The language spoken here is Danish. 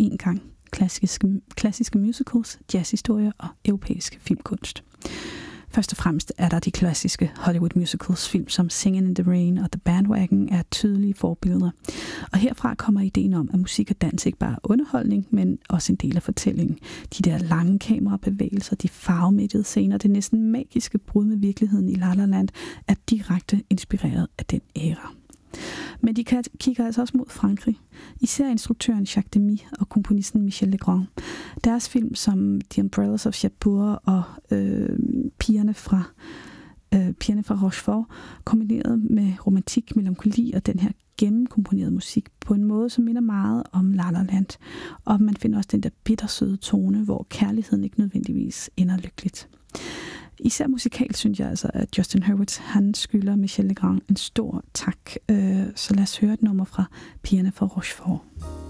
én gang. Klassiske musicals, jazzhistorier og europæisk filmkunst. Først og fremmest er der de klassiske Hollywood musicals film som Singin' in the Rain og The Bandwagon er tydelige forbilleder. Og herfra kommer ideen om, at musik og dans ikke bare er underholdning, men også en del af fortællingen. De der lange kamerabevægelser, de farvemættede scener, det næsten magiske brud med virkeligheden i La La Land er direkte inspireret af den æra. Men de kigger altså også mod Frankrig. Især instruktøren Jacques Demy og komponisten Michel Legrand. Deres film som The Umbrellas of Cherbourg og Pigerne fra Rochefort, kombineret med romantik, melankoli og den her gennemkomponerede musik på en måde, som minder meget om La La Land. Og man finder også den der bittersøde tone, hvor kærligheden ikke nødvendigvis ender lykkeligt. Især musikalt synes jeg altså, at Justin Hurwitz, han skylder Michel Legrand en stor tak. Så lad os høre et nummer fra Pigerne fra Rochefort.